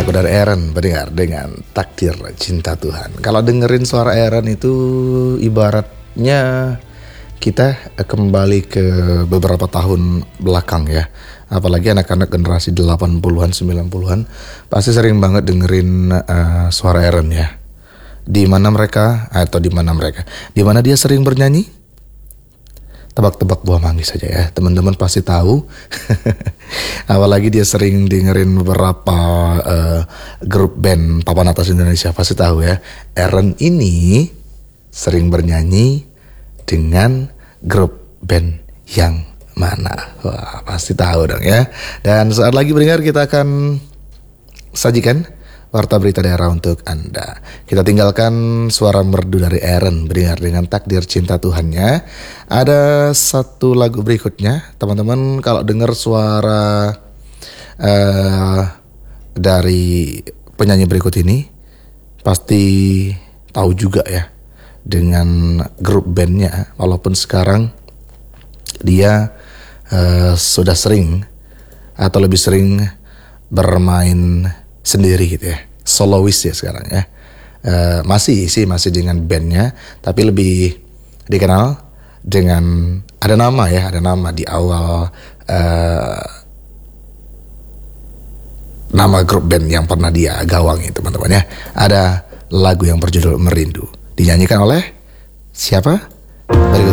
Lagu dari Aaron pendengar dengan Takdir Cinta Tuhan. Kalau dengerin suara Aaron itu ibaratnya kita kembali ke beberapa tahun belakang ya. Apalagi anak-anak generasi 80-an 90-an pasti sering banget dengerin suara Aaron ya. Di mana dia sering bernyanyi? Tebak-tebak buah manggis saja ya, teman-teman pasti tahu. Apalagi dia sering dengerin beberapa grup band papan atas Indonesia, pasti tahu ya. Aaron ini sering bernyanyi dengan grup band yang mana? Wah, pasti tahu dong ya. Dan saat lagi pendengar kita akan sajikan warta berita daerah untuk Anda. Kita tinggalkan suara merdu dari Aaron berdengar dengan Takdir Cinta Tuhannya. Ada satu lagu berikutnya, teman-teman kalau dengar suara dari penyanyi berikut ini pasti tahu juga ya dengan grup bandnya. Walaupun sekarang dia sudah sering atau lebih sering bermain sendiri gitu ya, solois ya sekarang ya. Masih dengan bandnya, tapi lebih dikenal dengan ada nama di awal nama grup band yang pernah dia gawangi teman-teman ya. Ada lagu yang berjudul Merindu, dinyanyikan oleh siapa? Berikut